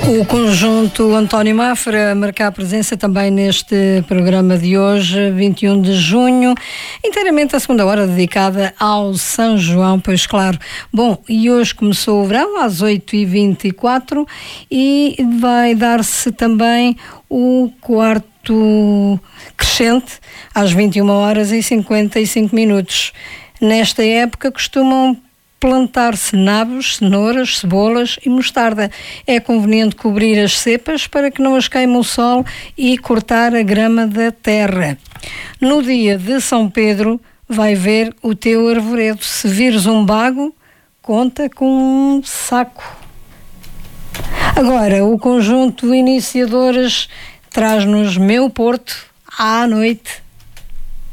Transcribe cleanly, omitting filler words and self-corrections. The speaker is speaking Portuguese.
O conjunto António Mafra a marcar presença também neste programa de hoje, 21 de junho, inteiramente a segunda hora dedicada ao São João, pois claro. Bom, e hoje começou o verão às 8h24 e vai dar-se também o quarto crescente às 21h55. Nesta época costumam plantar-se nabos, cenouras, cebolas e mostarda. É conveniente cobrir as cepas para que não as queime o sol e cortar a grama da terra. No dia de São Pedro, vai ver o teu arvoredo. Se vires um bago, conta com um saco. Agora, o conjunto Iniciadores traz-nos Meu Porto à noite.